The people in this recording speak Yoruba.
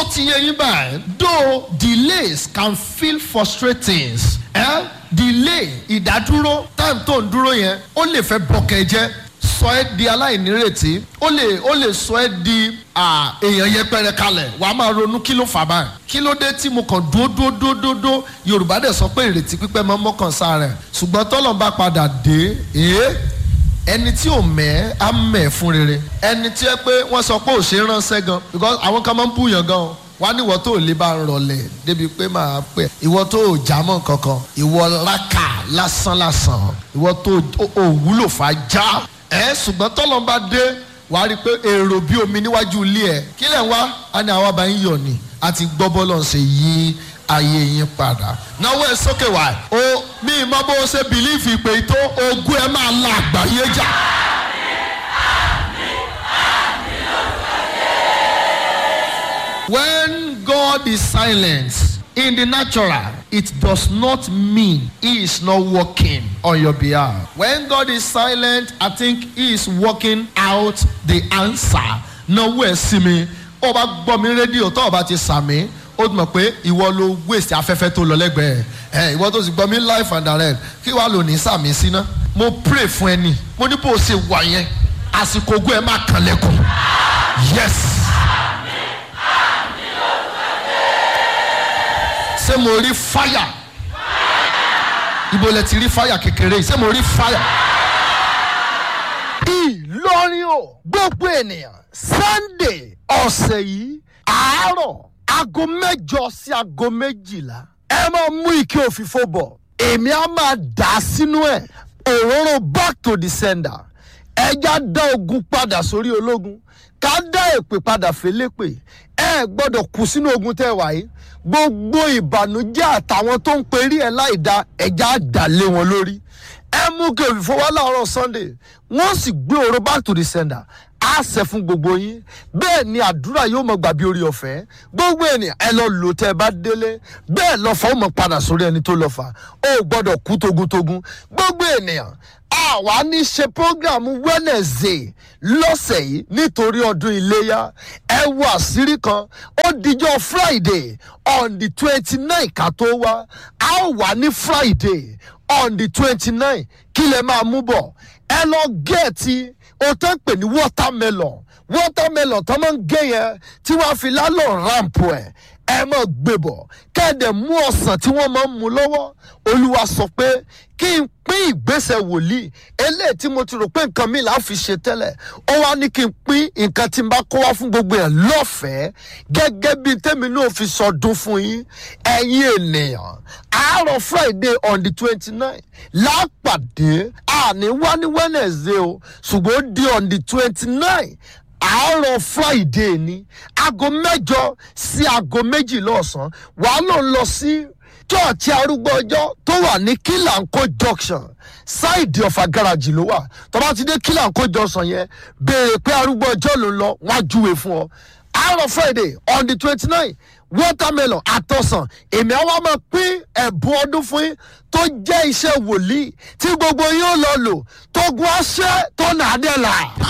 Ṣó ti yé yín báyìí? Though delays can feel frustrating. Delay, ìdádúró, time tó ń dúró yẹn, ó lè fẹ́ bọ̀kẹ́ jẹ́, sọ ẹ́ di aláìnírètí, ó lè sọ ẹ́ di èèyàn yẹpẹrẹ kalẹ̀, wàá máa ronú kí ló fà báyìí. Kí ló dé tí mo kàn dúró? Yorùbá dẹ̀ sọ pé ìrètí pípẹ́ máa ń mọ́kàn sára ẹ̀. Ṣùgbọ́n tọ́lọ́run bá padà dé, ẹni tí ò mẹ́ á mẹ́ fún rere. Ẹni tí ẹ pé wọ́n sọ pé ò ṣe é ránṣẹ́ gan, because àwọn kan máa ń búyàn gan o. Wá ní ìwọ tó lè bá ń rọlẹ̀ débi pé máa pẹ́, ìwọ tó jámọ́ kankan, ìwọ lákà lásán, ìwọ tó wúlò fàájà. Ṣùgbọ́n tọ́lọ́run bá dé, wàá rí i pé èrò bí omi níwájú ilé ẹ̀. Kí lẹ̀ ń wá? A ní àwa bá ń yọ̀ ni, a ti gbọ́ bọ́lọ̀ ń ṣe yí ayé yín padà. Náwó ẹ sókè wá. Mi ì mọ bó o ṣe bìlífì pé tó ogún ẹ máa la àgbáyé jà. When God is silent in the natural, it does not mean He is not working on your behalf. When God is silent, I think He is working out the answer. Náwó ẹ sí mi, ó bá gbọ́ mi rédíò tó o bá ti sàmì, ó mọ̀ pé ìwọ ló waste afẹ́fẹ́ tó lọ lẹ́gbẹ̀ẹ́. Ìwọ tó sì gbọ́ mi live and direct, kí wàá lò ní sàmì síná. Mo pray fún ẹni, mo ní bó o ṣe wà yẹn, àsìkò ogún ẹ má kàn lẹ́kùn. Yes. Ṣé mo rí fire? Ibo lẹ ti rí fire kékeré? Ṣé mo rí fire? Ìlọrin o, gbogbo ènìyàn, Sunday ọ̀sẹ̀ yìí, àárọ̀ aago 8 sí aago 12. Ẹ máa mú ike òfìfo bọ̀. Èmi á máa dà sínú ẹ̀. Òróró back to the sender. Ẹja dá ogun padà sórí ológun. Ká dá èpè padà fẹ́lẹ́pè. Ẹ gbọ́dọ̀ kú sínú ogun tẹ́ wà yìí. Gbogbo ìbànújẹ́ àtàwọn tó ń perí ẹ̀ láìda ẹja dà lé wọn lórí. Ẹ mú ike òfìfo wá láàárọ̀ Sunday. Wọ́n sì gbé òróró back to the sender. Á ṣe fún gbogbo yín. Bẹ́ẹ̀ ni àdúrà yóò mọ gbà bí orí ọ̀fẹ́. Gbogbo ènìyàn ẹ lọ lò tẹ́ ẹ bá délé. Bẹ́ẹ̀ lọ́fà ó mọ padà sórí ẹni tó lọ́fà. Ó gbọ́dọ̀ kú togun. Gbogbo ènìyàn àwa ní ṣe program Wednesday lọ́sẹ̀ yìí nítorí ọdún iléyá. Ẹ wo àṣírí kan, ó dijọ́ Friday on the 29 ká tó wá. A ó wà ní Friday on the 29. Kí lẹ máa mú bọ̀? Ẹ lọ gẹ̀ẹ́tì o tó ń pè ní watermelon tó máa ń gé yẹn tí wọ́n fi lálọ́ ramp ẹ̀. Ẹ máa gbé bọ̀ kẹ́ẹ̀dẹ̀ mú ọsàn tí wọ́n máa ń mú lọ́wọ́. Olúwa sọ pé kí n pín ìgbésẹ̀ wòlíì eléyìí tí mo ti rò pé nǹkan mi là á fi ṣe tẹ́lẹ̀. Ó wá ní kí n pín nǹkan tí n bá kó wá fún gbogbo ẹ̀ lọ́fẹ̀ẹ́ gẹ́gẹ́ bí tèmi náà fi sọdún fún yín. Ẹ̀yin ènìyàn, àárọ̀ Friday on the 29 lápàdé àní wá ní Wednesday o, ṣùgbọ́n ó di on the 29. Àárọ̀ Friday ni aago 8 sí aago 12 ọ̀sán. Wàá lọ sí chọ́ọ̀chì arúgbó ọjọ́ tó wà ní Kílàńkó junction, sáìdì ọ̀fà gáràjì ló wà. Tó bá ti dé Kílàńkó junction yẹn, béèrè pé arúgbó ọjọ́ ló ń lọ, wọ́n á júwe fún ọ. Àárọ̀ Friday on the 29, watermelon àtọ̀sán. Èmi àwa máa pín ẹ̀bùn ọdún fún yín tó jẹ́ iṣẹ́ wòlíì tí gbogbo yín ó lọ lò tó gun aṣẹ́ tó nà á dẹ̀ là.